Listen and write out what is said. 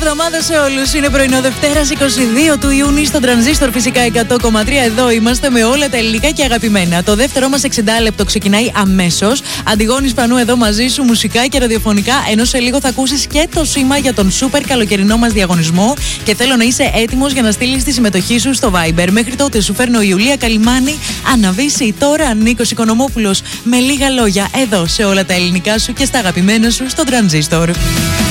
εβδομάδα σε όλους. Είναι πρωινό Δευτέρας 22 του Ιούνιου στον Τρανζίστορ, φυσικά 100,3. Εδώ είμαστε με όλα τα ελληνικά και αγαπημένα. Το δεύτερό μας 60 λεπτό ξεκινάει αμέσως. Αντιγόνης Πανού εδώ μαζί σου, μουσικά και ραδιοφωνικά. Ενώ σε λίγο θα ακούσεις και το σήμα για τον σούπερ καλοκαιρινό μας διαγωνισμό. Και θέλω να είσαι έτοιμος για να στείλεις τη συμμετοχή σου στο Viber. Μέχρι τότε σου φέρνω Ιουλία Καλιμάνη, Αναβίση, τώρα Νίκος Οικονομόπουλος. Με λίγα λόγια, εδώ σε όλα τα ελληνικά σου και στα αγαπημένα σου στον Τρανζίστορ.